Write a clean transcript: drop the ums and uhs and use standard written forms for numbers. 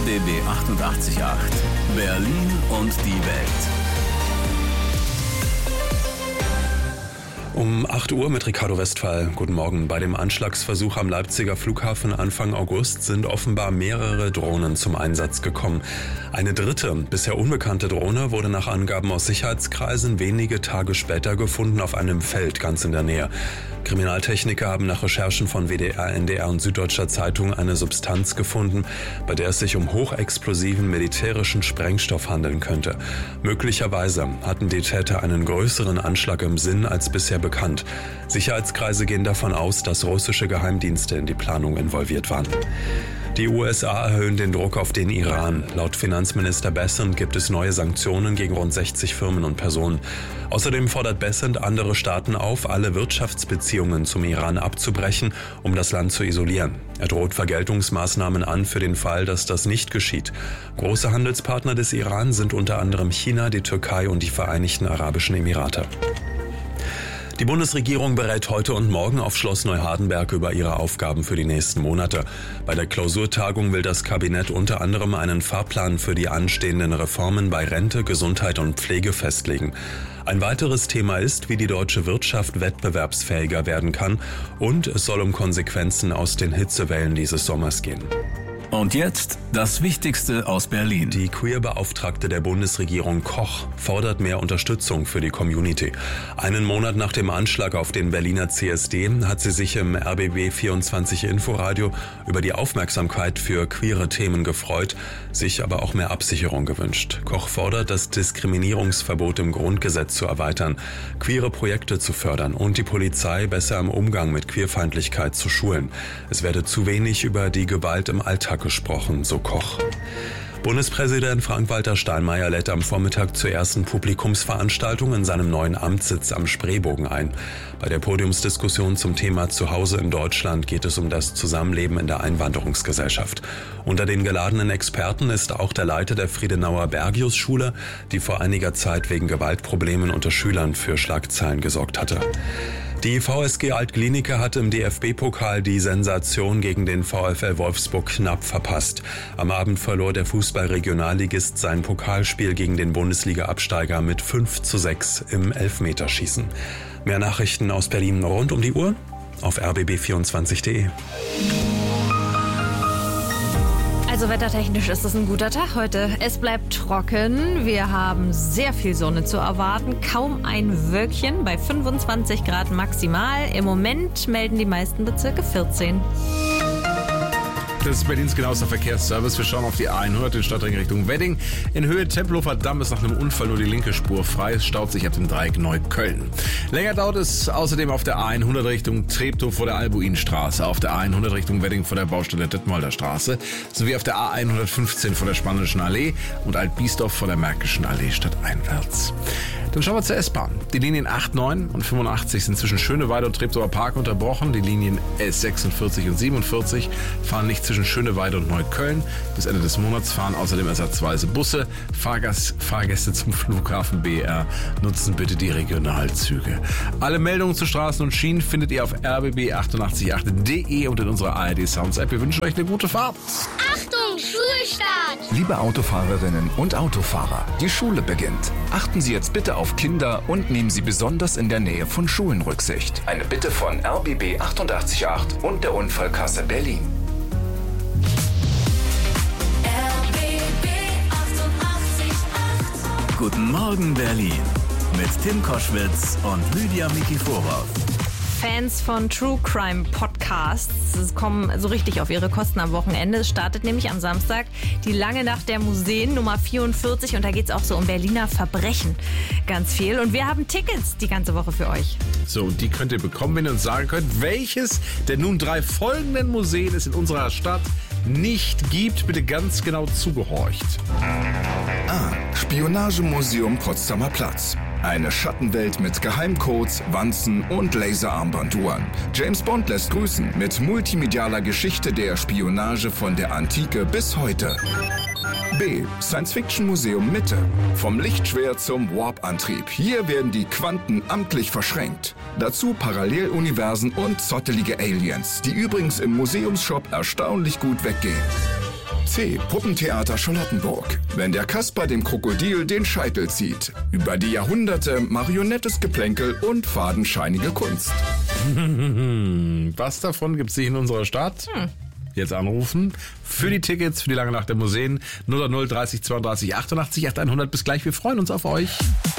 RBB 88.8 Berlin und die Welt. Um 8 Uhr mit Ricardo Westphal. Guten Morgen. Bei dem Anschlagsversuch am Leipziger Flughafen Anfang August sind offenbar mehrere Drohnen zum Einsatz gekommen. Eine dritte, bisher unbekannte Drohne wurde nach Angaben aus Sicherheitskreisen wenige Tage später gefunden auf einem Feld ganz in der Nähe. Kriminaltechniker haben nach Recherchen von WDR, NDR und Süddeutscher Zeitung eine Substanz gefunden, bei der es sich um hochexplosiven militärischen Sprengstoff handeln könnte. Möglicherweise hatten die Täter einen größeren Anschlag im Sinn als bisher bekannt. Sicherheitskreise gehen davon aus, dass russische Geheimdienste in die Planung involviert waren. Die USA erhöhen den Druck auf den Iran. Laut Finanzminister Bessent gibt es neue Sanktionen gegen rund 60 Firmen und Personen. Außerdem fordert Bessent andere Staaten auf, alle Wirtschaftsbeziehungen zum Iran abzubrechen, um das Land zu isolieren. Er droht Vergeltungsmaßnahmen an für den Fall, dass das nicht geschieht. Große Handelspartner des Iran sind unter anderem China, die Türkei und die Vereinigten Arabischen Emirate. Die Bundesregierung berät heute und morgen auf Schloss Neuhardenberg über ihre Aufgaben für die nächsten Monate. Bei der Klausurtagung will das Kabinett unter anderem einen Fahrplan für die anstehenden Reformen bei Rente, Gesundheit und Pflege festlegen. Ein weiteres Thema ist, wie die deutsche Wirtschaft wettbewerbsfähiger werden kann, und es soll um Konsequenzen aus den Hitzewellen dieses Sommers gehen. Und jetzt das Wichtigste aus Berlin. Die Queer-Beauftragte der Bundesregierung Koch fordert mehr Unterstützung für die Community. Einen Monat nach dem Anschlag auf den Berliner CSD hat sie sich im RBB 24 Inforadio über die Aufmerksamkeit für queere Themen gefreut, sich aber auch mehr Absicherung gewünscht. Koch fordert, das Diskriminierungsverbot im Grundgesetz zu erweitern, queere Projekte zu fördern und die Polizei besser im Umgang mit Queerfeindlichkeit zu schulen. Es werde zu wenig über die Gewalt im Alltag gesprochen, so Koch. Bundespräsident Frank-Walter Steinmeier lädt am Vormittag zur ersten Publikumsveranstaltung in seinem neuen Amtssitz am Spreebogen ein. Bei der Podiumsdiskussion zum Thema Zuhause in Deutschland geht es um das Zusammenleben in der Einwanderungsgesellschaft. Unter den geladenen Experten ist auch der Leiter der Friedenauer Bergius-Schule, die vor einiger Zeit wegen Gewaltproblemen unter Schülern für Schlagzeilen gesorgt hatte. Die VSG Altkliniker hat im DFB-Pokal die Sensation gegen den VfL Wolfsburg knapp verpasst. Am Abend verlor der Fußball-Regionalligist sein Pokalspiel gegen den Bundesliga-Absteiger mit 5:6 im Elfmeterschießen. Mehr Nachrichten aus Berlin rund um die Uhr auf rbb24.de. Also wettertechnisch ist es ein guter Tag heute. Es bleibt trocken, wir haben sehr viel Sonne zu erwarten, kaum ein Wölkchen bei 25 Grad maximal. Im Moment melden die meisten Bezirke 14. Das ist Berlins genauester Verkehrsservice. Wir schauen auf die A100, den Stadtring Richtung Wedding. In Höhe Tempelhofer Damm ist nach einem Unfall nur die linke Spur frei. Es staut sich ab dem Dreieck Neukölln. Länger dauert es außerdem auf der A100 Richtung Treptow vor der Albuinstraße, auf der A100 Richtung Wedding vor der Baustelle Detmolder Straße, sowie auf der A115 vor der Spanischen Allee und Altbiesdorf vor der Märkischen Allee stadteinwärts. Dann schauen wir zur S-Bahn. Die Linien 8, 9 und 85 sind zwischen Schöneweide und Treptower Park unterbrochen. Die Linien S46 und 47 fahren nicht zwischen Schöneweide und Neukölln. Bis Ende des Monats fahren außerdem ersatzweise Busse. Fahrgäste zum Flughafen BR nutzen bitte die Regionalzüge. Alle Meldungen zu Straßen und Schienen findet ihr auf rbb888.de und in unserer ARD Sounds App. Wir wünschen euch eine gute Fahrt. Achtung, Schulstart! Liebe Autofahrerinnen und Autofahrer, die Schule beginnt. Achten Sie jetzt bitte auf Kinder und nehmen Sie besonders in der Nähe von Schulen Rücksicht. Eine Bitte von RBB 88.8 und der Unfallkasse Berlin. RBB 88.8. Guten Morgen Berlin mit Tim Koschwitz und Lydia Mikiforov. Fans von True Crime Podcasts kommen so richtig auf ihre Kosten am Wochenende. Es startet nämlich am Samstag die lange Nacht der Museen Nummer 44 und da geht es auch so um Berliner Verbrechen ganz viel. Und wir haben Tickets die ganze Woche für euch. So, und die könnt ihr bekommen, wenn ihr uns sagen könnt, welches der nun 3 folgenden Museen es in unserer Stadt nicht gibt. Bitte ganz genau zugehorcht. A. Spionagemuseum Potsdamer Platz. Eine Schattenwelt mit Geheimcodes, Wanzen und Laserarmbanduhren. James Bond lässt grüßen mit multimedialer Geschichte der Spionage von der Antike bis heute. B. Science-Fiction-Museum Mitte. Vom Lichtschwert zum Warp-Antrieb. Hier werden die Quanten amtlich verschränkt. Dazu Paralleluniversen und zottelige Aliens, die übrigens im Museumsshop erstaunlich gut weggehen. C. Puppentheater Charlottenburg. Wenn der Kasper dem Krokodil den Scheitel zieht. Über die Jahrhunderte marionettes Geplänkel und fadenscheinige Kunst. Was davon gibt's hier in unserer Stadt? Jetzt anrufen. Für die Tickets für die lange Nacht der Museen 0 30 32 88 8100. Bis gleich, wir freuen uns auf euch.